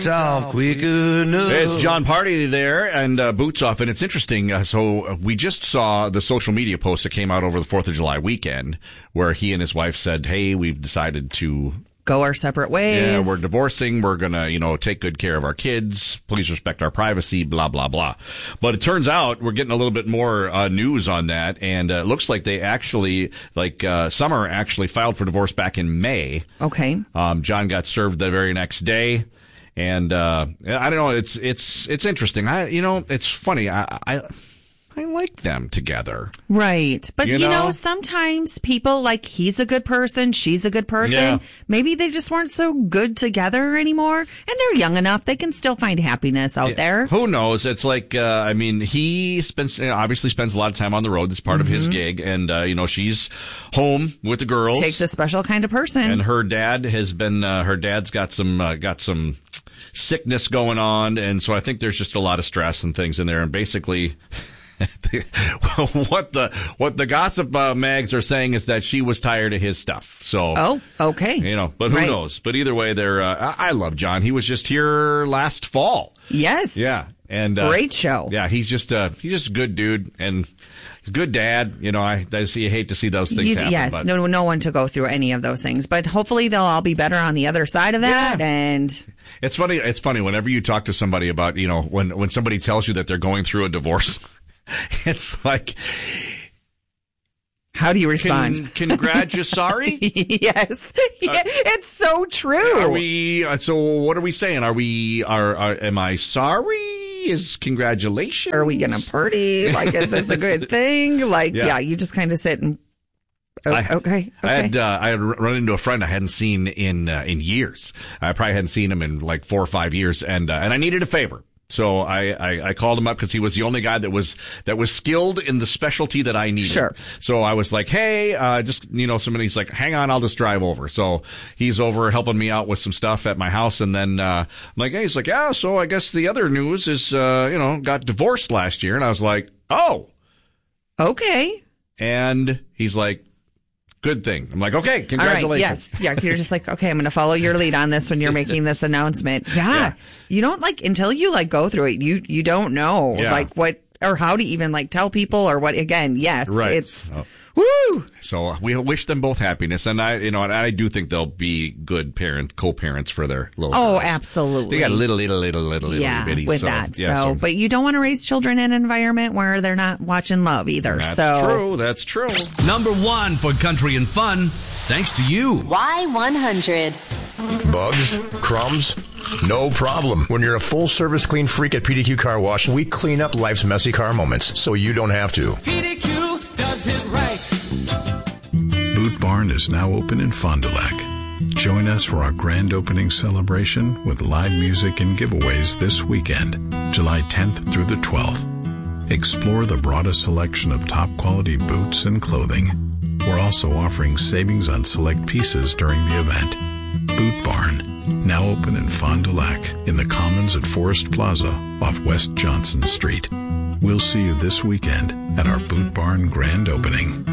It's John Party there and Boots Off, and it's interesting. So we just saw the social media post that came out over the 4th of July weekend where he and his wife said, hey, we've decided to go our separate ways. Yeah, we're divorcing. We're going to, take good care of our kids. Please respect our privacy, blah, blah, blah. But it turns out we're getting a little bit more news on that. And it looks like they actually, Summer actually filed for divorce back in May. Okay. John got served the very next day. And I don't know. It's interesting. It's funny. I like them together. Right. But, sometimes people, he's a good person, she's a good person. Yeah. Maybe they just weren't so good together anymore. And they're young enough. They can still find happiness out there. Who knows? It's he obviously spends a lot of time on the road. That's part of his gig. And, she's home with the girls. Takes a special kind of person. And her dad has been, her dad's got some sickness going on. And so I think there's just a lot of stress and things in there. And basically, what the gossip mags are saying is that she was tired of his stuff. So, okay. But who knows? But either way, I love John. He was just here last fall. Yes. Yeah. And great show. Yeah, he's just a good dude and he's a good dad. I hate to see those things happen. Yes, but no one to go through any of those things, but hopefully they'll all be better on the other side of that. Yeah. And it's funny whenever you talk to somebody about when somebody tells you that they're going through a divorce. It's like, how do you respond? Sorry? Yes. It's so true. So what are we saying? Am I sorry? Is congratulations? Are we going to party? Is this a good thing? You just kind of sit and, okay. I had run into a friend I hadn't seen in years. I probably hadn't seen him in 4 or 5 years, and I needed a favor. So I called him up because he was the only guy that was skilled in the specialty that I needed. Sure. So I was like, hey, somebody's like, hang on, I'll just drive over. So he's over helping me out with some stuff at my house. And then, I'm like, hey, he's like, yeah, so I guess the other news is, got divorced last year. And I was like, oh. Okay. And he's like, good thing. I'm like, okay, congratulations. All right, yes. Yeah, you're just like, okay, I'm going to follow your lead on this when you're making this announcement. Yeah. You don't until you go through it, you don't know what or how to even tell people or what. Again, yes, right. It's woo. So we wish them both happiness, and I do think they'll be good co-parents for their little. Oh, girls. Absolutely. They got little bitty. With that. So, but you don't want to raise children in an environment where they're not watching Love either. That's true. Number 1 for country and fun, thanks to you. Y100. Bugs? Crumbs? No problem. When you're a full-service clean freak at PDQ Car Wash, we clean up life's messy car moments so you don't have to. PDQ does it right. Boot Barn is now open in Fond du Lac. Join us for our grand opening celebration with live music and giveaways this weekend, July 10th through the 12th. Explore the broadest selection of top-quality boots and clothing. We're also offering savings on select pieces during the event. Boot Barn, now open in Fond du Lac in the Commons at Forest Plaza off West Johnson Street. We'll see you this weekend at our Boot Barn grand opening.